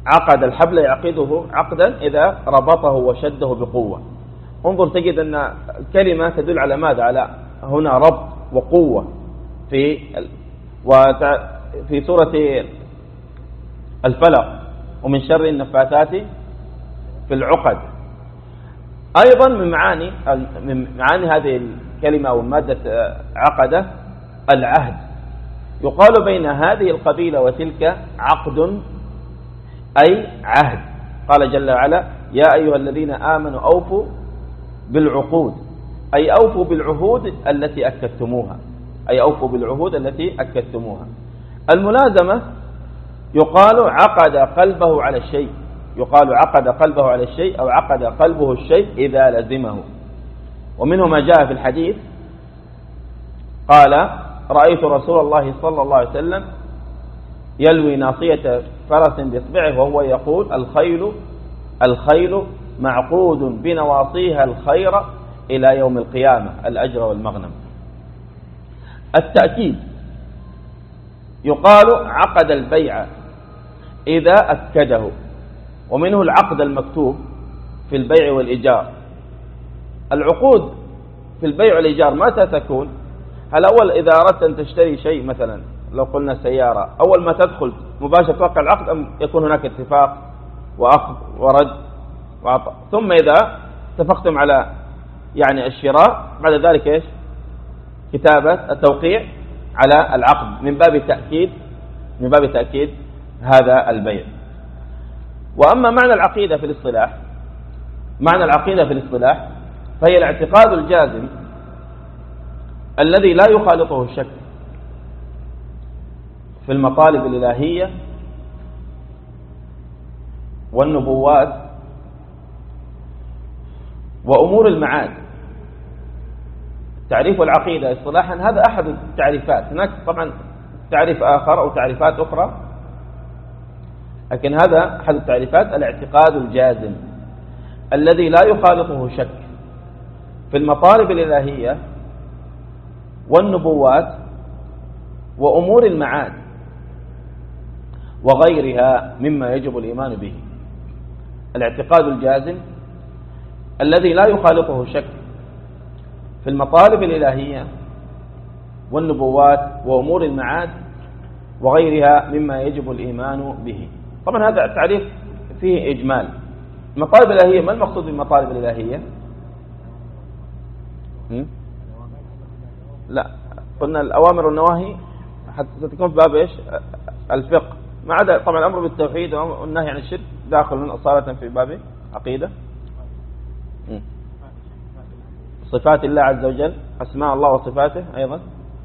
عقد الحبل يعقده عقدا إذا ربطه وشده بقوة. انظر تجد أن الكلمة تدل على ماذا؟ على هنا ربط وقوة. في سورة الفلق ومن شر النفاثات في العقد. أيضا من معاني هذه الكلمة أو مادة عقدة العهد. يقال بين هذه القبيلة وتلك عقد أي عهد. قال جل وعلا يا أيها الذين آمنوا أوفوا بالعقود، أي أوفوا بالعهود التي أكدتموها، أي أوفوا بالعهود التي أكدتموها. الملازمة يقال عقد قلبه على الشيء، يقال عقد قلبه على الشيء أو عقد قلبه الشيء إذا لزمه. ومنه ما جاء في الحديث قال رأيت رسول الله صلى الله عليه وسلم يلوي ناصية فرس بإصبعه وهو يقول الخيل معقود بنواصيها الخير إلى يوم القيامة، الأجر والمغنم. التأكيد يقال عقد البيع إذا أكده، ومنه العقد المكتوب في البيع والإيجار. العقود في البيع والإيجار متى تكون؟ هل أول إذا أردت أن تشتري شيء مثلا لو قلنا سيارة، أول ما تدخل مباشرة توقع العقد أم يكون هناك اتفاق وأخذ ورد وعطاء، ثم إذا اتفقتم على يعني الشراء بعد ذلك إيش؟ كتابة التوقيع على العقد من باب تأكيد هذا البيع. وأما معنى العقيدة في الاصطلاح، معنى العقيدة في الاصطلاح فهي الاعتقاد الجازم الذي لا يخالطه الشك في المطالب الإلهية والنبوات وأمور المعاد. تعريف العقيدة اصطلاحا هذا أحد التعريفات، هناك طبعا تعريف آخر أو تعريفات أخرى، لكن هذا أحد التعريفات الاعتقاد الجازم الذي لا يخالطه شك في المطالب الإلهية والنبوات وأمور المعاد وغيرها مما يجب الإيمان به. الاعتقاد الجازم الذي لا يخالطه شك في المطالب الإلهية والنبوات وأمور المعاد وغيرها مما يجب الإيمان به. طبعا هذا التعريف فيه إجمال. المطالب الإلهية، ما المقصود بالمطالب الإلهية؟ لا، قلنا الأوامر والنواهي حتى ستكون في باب إيش؟ الفقه، ما عدا طبعا الأمر بالتوحيد والنهي عن الشرك داخل أصالة في باب عقيدة. صفات الله عز وجل، أسماء الله وصفاته أيضا.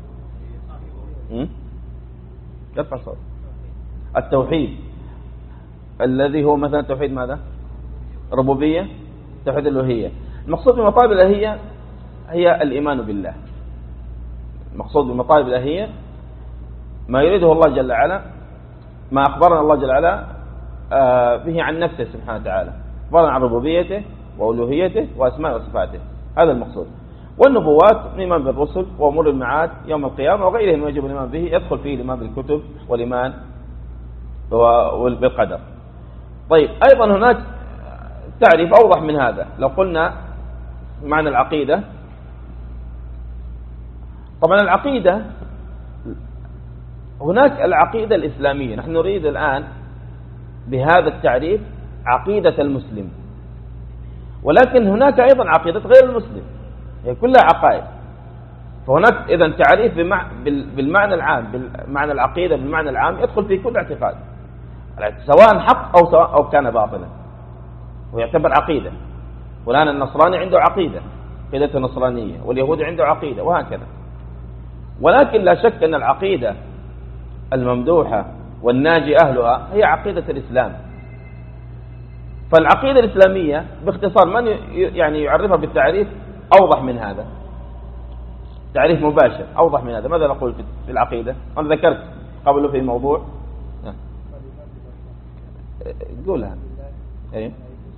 يرفع صوت. التوحيد الذي هو مثلا توحيد ماذا؟ ربوبية، توحيد الألوهية. المقصود بالمطالب الإلهية هي الإيمان بالله. المقصود بالمطالب الإلهية ما يريده الله جل وعلا، ما أخبرنا الله جل وعلا به عن نفسه سبحانه وتعالى، أخبرنا عن ربوبيته وألوهيته وأسماء وصفاته، هذا المقصود. والنبوات الإيمان بالرسل وأمور المعاد يوم القيامة وغيره ما يجب الإيمان به، يدخل فيه الإيمان بالكتب والإيمان بالقدر. طيب أيضا هناك تعريف أوضح من هذا. لو قلنا معنى العقيدة، طبعا العقيدة هناك العقيدة الإسلامية، نحن نريد الآن بهذا التعريف عقيدة المسلم، ولكن هناك أيضا عقيدة غير المسلم، هي كلها عقائد. فهناك إذن تعريف بالمعنى العام، بالمعنى العقيدة بالمعنى العام يدخل في كل اعتقاد سواء حق أو كان باطلا، ويعتبر عقيدة. فلان النصراني عنده عقيدة، عقيدة النصرانية، واليهود عنده عقيدة، وهكذا. ولكن لا شك أن العقيدة الممدوحة والناجي أهلها هي عقيدة الإسلام. فالعقيدة الإسلامية باختصار من يعني يعرفها بالتعريف أوضح من هذا، تعريف مباشر أوضح من هذا. ماذا نقول في العقيدة؟ أنا ذكرت قبل في الموضوع، قولها. أيه؟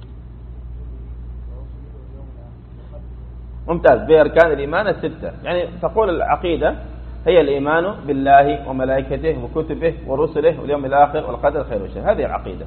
ممتاز. بأركان الإيمان الستة، يعني تقول العقيدة هي الإيمان بالله وملائكته وكتبه ورسله واليوم الآخر والقدر خير وشر، هذه العقيدة.